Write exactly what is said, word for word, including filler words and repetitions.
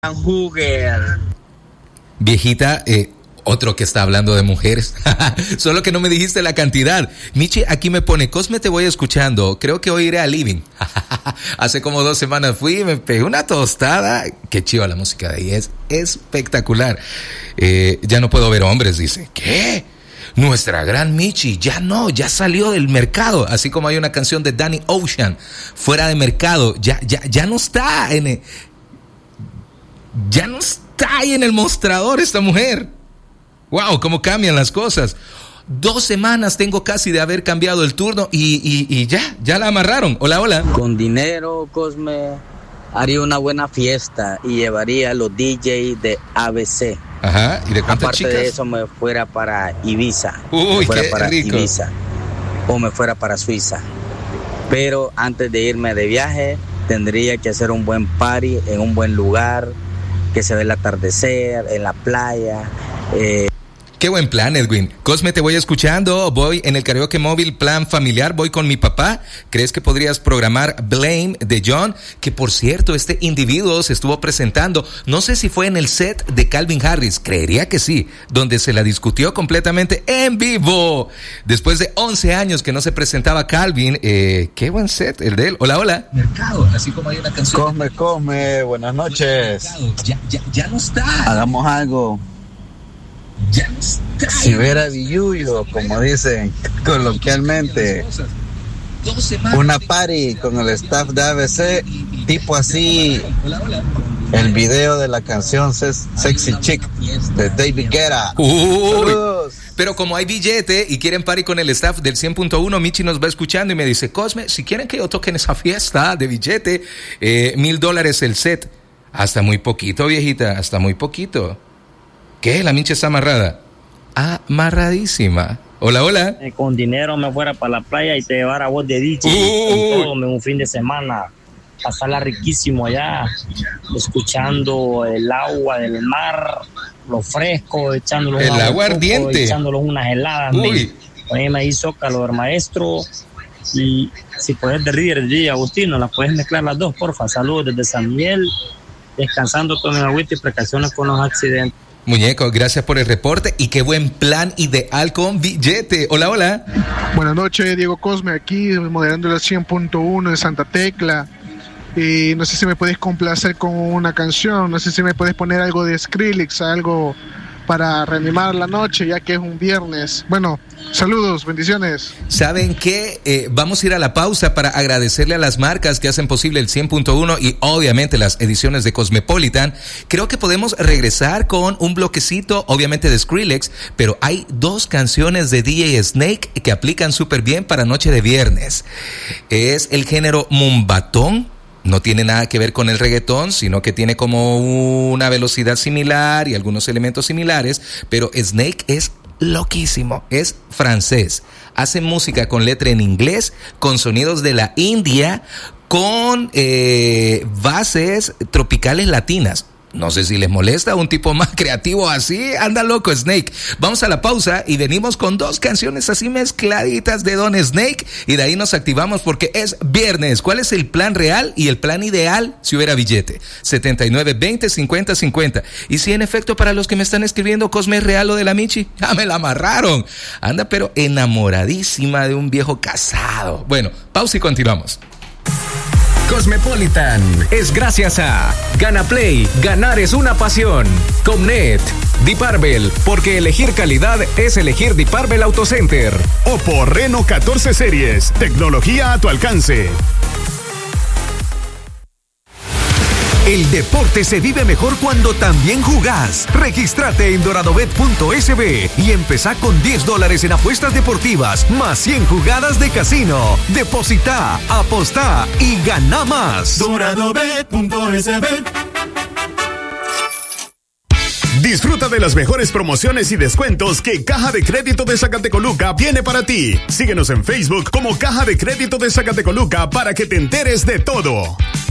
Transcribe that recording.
Hugger. Viejita, eh, otro que está hablando de mujeres. Solo que no me dijiste la cantidad. Michi aquí me pone, Cosme, te voy escuchando. Creo que hoy iré al living. Hace como dos semanas fui y me pegué una tostada. Qué chiva la música de ahí. Es espectacular. Eh, ya no puedo ver hombres, dice. ¿Qué? Nuestra gran Michi, ya no, ya salió del mercado. Así como hay una canción de Danny Ocean, fuera de mercado. Ya, ya, ya no está en el, ya no está ahí en el mostrador esta mujer. Wow, cómo cambian las cosas. Dos semanas tengo casi de haber cambiado el turno y, y, y ya, ya la amarraron. Hola, hola. Con dinero, Cosme, haría una buena fiesta y llevaría a los D J de A B C. Ajá, ¿y de cuántas Aparte chicas? de eso, me fuera para Ibiza. Uy, me fuera qué para rico. Ibiza. O me fuera para Suiza. Pero antes de irme de viaje, tendría que hacer un buen party en un buen lugar, que se ve el atardecer, en la playa. Eh, Qué buen plan, Edwin. Cosme, te voy escuchando. Voy en el karaoke móvil plan familiar. Voy con mi papá. ¿Crees que podrías programar Blame de John? Que por cierto, este individuo se estuvo presentando. No sé si fue en el set de Calvin Harris. Creería que sí. Donde se la discutió completamente en vivo. Después de once años que no se presentaba Calvin. Eh, qué buen set el de él. Hola, hola. Mercado, así como hay una canción. Cosme, Cosme, buenas noches. Ya, ya, ya no está. Hagamos algo. Ya no está. Si hubiera billuyo, como dicen coloquialmente, una party con el staff de A B C, tipo así, el video de la canción Sexy Chick de David Guetta. Uy, pero como hay billete y quieren party con el staff del cien punto uno, Michi nos va escuchando y me dice, Cosme, si quieren que yo toque en esa fiesta de billete, eh, mil dólares el set. Hasta muy poquito, viejita, hasta muy poquito. ¿Qué? ¿La Michi está amarrada? Amarradísima. Hola, hola. Eh, con dinero me fuera para la playa y te llevara a vos de D J Uh. con todo, un fin de semana. Pasarla riquísimo allá, escuchando el agua del mar, lo fresco, echándolo El un agua coco, ardiente. echándolo unas heladas. Uy. Ahí me hizo calor, maestro. Y si puedes de Ríder y Agustino, las puedes mezclar las dos, porfa. Saludos desde San Miguel, descansando con el agüita y precauciones con los accidentes. Muñeco, gracias por el reporte y qué buen plan ideal con billete. Hola, hola. Buenas noches, Diego Cosme aquí, moderando el cien punto uno de Santa Tecla. Y no sé si me puedes complacer con una canción, no sé si me puedes poner algo de Skrillex, algo para reanimar la noche, ya que es un viernes. Bueno, saludos, bendiciones. ¿Saben qué? Eh, vamos a ir a la pausa para agradecerle a las marcas que hacen posible el cien punto uno y obviamente las ediciones de Cosmopolitan. Creo que podemos regresar con un bloquecito, obviamente de Skrillex, pero hay dos canciones de D J Snake que aplican súper bien para noche de viernes. Es el género mumbatón. No tiene nada que ver con el reggaetón, sino que tiene como una velocidad similar y algunos elementos similares, pero Snake es loquísimo, es francés, hace música con letra en inglés, con sonidos de la India, con eh, bases tropicales latinas. No sé si les molesta un tipo más creativo así, anda loco Snake. Vamos a la pausa y venimos con dos canciones así mezcladitas de Don Snake y de ahí nos activamos porque es viernes. ¿Cuál es el plan real y el plan ideal si hubiera billete? setenta y nueve veinte cincuenta cincuenta. Y si en efecto para los que me están escribiendo Cosme es real lo de la Michi, ya me la amarraron. Anda pero enamoradísima de un viejo casado. Bueno, pausa y continuamos. Cosmopolitan es gracias a Ganaplay, ganar es una pasión. Comnet, Deep Arbel, porque elegir calidad es elegir Deep Arbel Auto Center. Oppo Reno catorce series, tecnología a tu alcance. El deporte se vive mejor cuando también jugás. Regístrate en doradobet punto es be y empezá con diez dólares en apuestas deportivas, más cien jugadas de casino. Depositá, apostá y ganá más. doradobet punto es be. Disfruta de las mejores promociones y descuentos que Caja de Crédito de Zacatecoluca tiene para ti. Síguenos en Facebook como Caja de Crédito de Zacatecoluca para que te enteres de todo.